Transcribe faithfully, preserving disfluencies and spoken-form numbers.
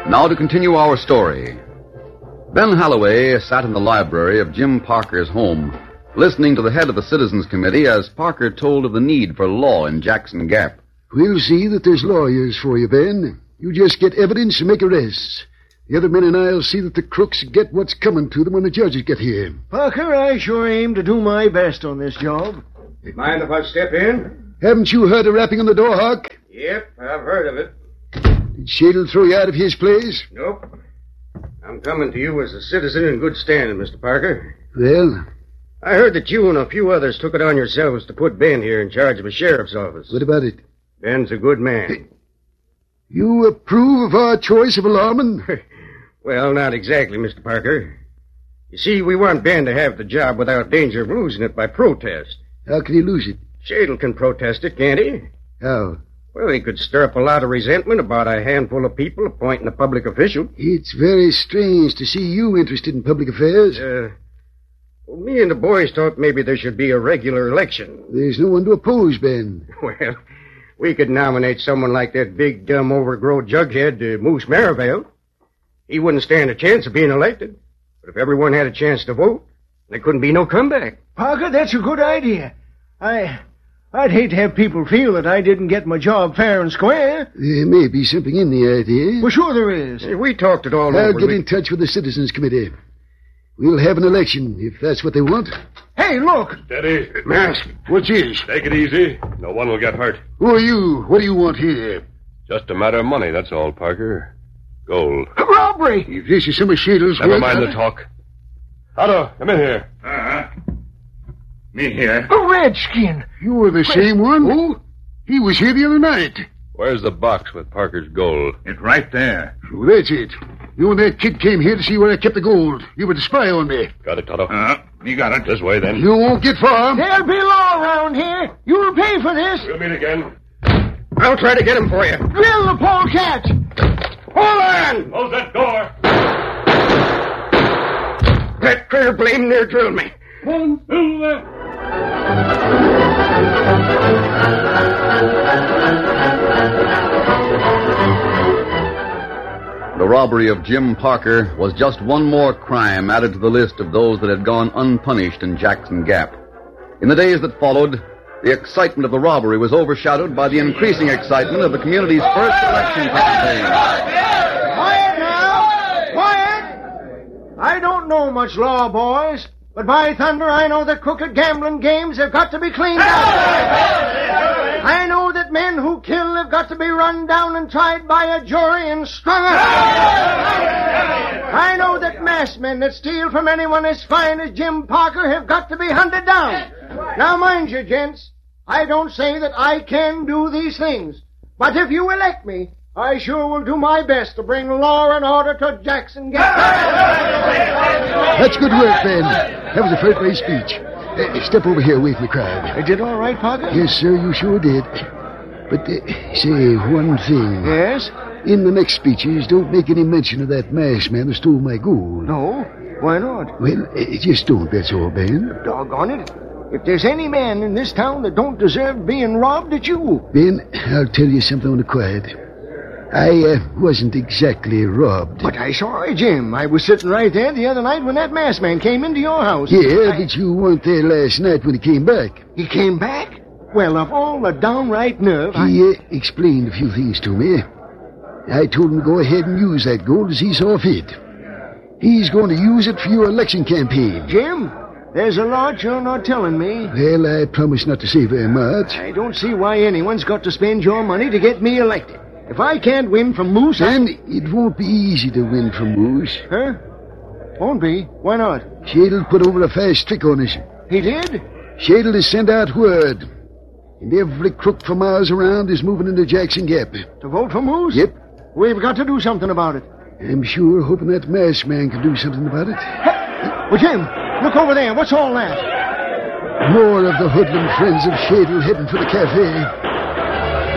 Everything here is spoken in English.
Now to continue our story. Ben Holloway sat in the library of Jim Parker's home, listening to the head of the Citizens Committee as Parker told of the need for law in Jackson Gap. We'll see that there's lawyers for you, Ben. You just get evidence and make arrests. The other men and I'll see that the crooks get what's coming to them when the judges get here. Parker, I sure aim to do my best on this job. Mind if I step in? Haven't you heard a rapping on the door, Huck? Yep, I've heard of it. Did Shadle throw you out of his place? Nope. I'm coming to you as a citizen in good standing, Mister Parker. Well? I heard that you and a few others took it on yourselves to put Ben here in charge of a sheriff's office. What about it? Ben's a good man. You approve of our choice of a lawman? Well, not exactly, Mister Parker. You see, we want Ben to have the job without danger of losing it by protest. How can he lose it? Shadle can protest it, can't he? How? Well, he could stir up a lot of resentment about a handful of people appointing a public official. It's very strange to see you interested in public affairs. Uh, well, me and the boys thought maybe there should be a regular election. There's no one to oppose, Ben. Well, we could nominate someone like that big, dumb, overgrown jughead, uh, Moose Merivale. He wouldn't stand a chance of being elected. But if everyone had a chance to vote, there couldn't be no comeback. Parker, that's a good idea. I... I'd hate to have people feel that I didn't get my job fair and square. There may be something in the idea. Well, sure there is. Hey, we talked it all I'll over. get we... in touch with the Citizens Committee. We'll have an election, if that's what they want. Hey, look! Steady. Mask, what's this? Take it easy. No one will get hurt. Who are you? What do you want here? Just a matter of money, that's all, Parker. Gold. A robbery! If this is some of Shadle's Never work, mind I'll... the talk. Otto, come in here. Uh-huh. Me here. A redskin! You were the same one? Who? He was here the other night. Where's the box with Parker's gold? It's right there. So that's it. You and that kid came here to see where I kept the gold. You were to spy on me. Got it, Toto. Uh-huh. You got it. This way, then. You won't get far. There'll be law around here. You'll pay for this. We'll meet again. I'll try to get him for you. Drill the polecat! Hold on! Close that door. That critter blame near drilled me. One silver. The robbery of Jim Parker was just one more crime added to the list of those that had gone unpunished in Jackson Gap. In the days that followed, the excitement of the robbery was overshadowed by the increasing excitement of the community's first election campaign. Quiet now! Quiet! I don't know much law, boys, but by thunder, I know that crooked gambling games have got to be cleaned up. I know that men who kill have got to be run down and tried by a jury and strung up. I know that masked men that steal from anyone as fine as Jim Parker have got to be hunted down. Now, mind you, gents, I don't say that I can do these things, but if you elect me, I sure will do my best to bring law and order to Jackson Gap. That's good work, Ben. That was a first-rate speech. Uh, step over here away from the crowd. I did all right, Parker? Yes, sir, you sure did. But, uh, say, one thing. Yes? In the next speeches, don't make any mention of that masked man who stole my gold. No? Why not? Well, uh, just don't, that's all, Ben. Doggone it. If there's any man in this town that don't deserve being robbed, it's you. Ben, I'll tell you something on the quiet. I uh, wasn't exactly robbed. But I saw it, Jim. I was sitting right there the other night when that masked man came into your house. Yeah, I... but you weren't there last night when he came back. He came back? Well, of all the downright nerve, He uh, explained a few things to me. I told him to go ahead and use that gold as he saw fit. He's going to use it for your election campaign. Jim, there's a lot you're not telling me. Well, I promise not to say very much. I don't see why anyone's got to spend your money to get me elected. If I can't win from Moose, I... And it won't be easy to win from Moose. Huh? Won't be. Why not? Shadle put over a fast trick on us. He did? Shadle has sent out word. And every crook for miles around is moving into Jackson Gap. To vote for Moose? Yep. We've got to do something about it. I'm sure hoping that masked man can do something about it. Hey, well, Jim, look over there. What's all that? More of the hoodlum friends of Shadle heading for the cafe.